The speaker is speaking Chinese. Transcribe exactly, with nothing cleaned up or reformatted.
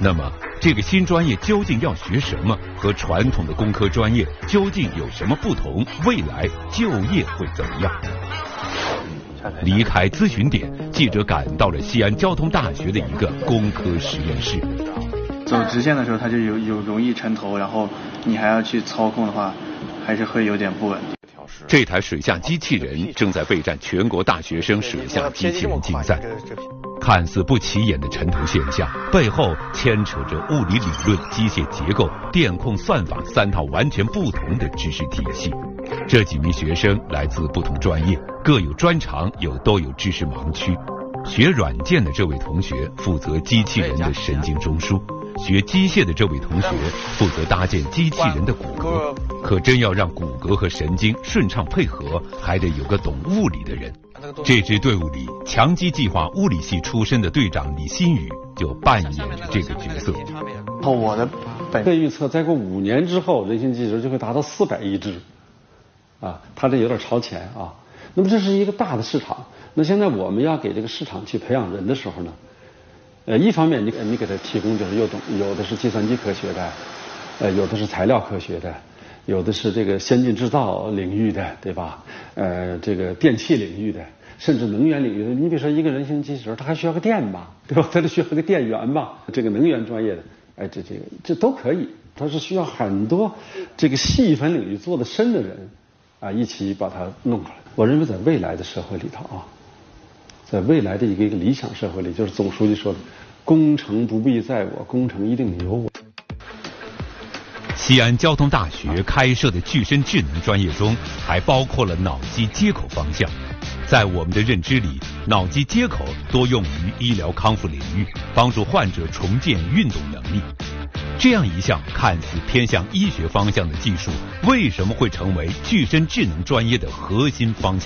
那么，这个新专业究竟要学什么？和传统的工科专业究竟有什么不同？未来就业会怎么样？离开咨询点，记者赶到了西安交通大学的一个工科实验室。 走直线的时候，它就有有容易沉头，然后你还要去操控的话，还是会有点不稳定。 这台水下机器人正在备战全国大学生水下机器人竞赛。看似不起眼的沉头现象，背后牵扯着物理理论、机械结构、电控算法三套完全不同的知识体系。这几名学生来自不同专业，各有专长，又都有知识盲区。学软件的这位同学负责机器人的神经中枢，学机械的这位同学负责搭建机器人的骨骼。可真要让骨骼和神经顺畅配合，还得有个懂物理的人。这支队伍里，强基计划物理系出身的队长李新宇就扮演着这个角色。 我的本预测，再过五年之后，人形机器人就会达到四百亿只，啊，它这有点超前啊。那么这是一个大的市场。那现在我们要给这个市场去培养人的时候呢，呃，一方面你你给他提供就是有懂有的是计算机科学的，呃，有的是材料科学的。有的是这个先进制造领域的，对吧？呃，这个电气领域的，甚至能源领域的。你比如说一个人形机器人，它还需要个电吧，对吧？它得需要个电源吧。这个能源专业的，哎，这这个这都可以。它是需要很多这个细分领域做得深的人啊，一起把它弄出来。我认为在未来的社会里头啊，在未来的一个一个理想社会里，就是总书记说的，工程不必在我，工程一定有我。 西安交通大学开设的具身智能专业中，还包括了脑机接口方向。在我们的认知里，脑机接口多用于医疗康复领域，帮助患者重建运动能力。这样一项看似偏向医学方向的技术，为什么会成为具身智能专业的核心方向？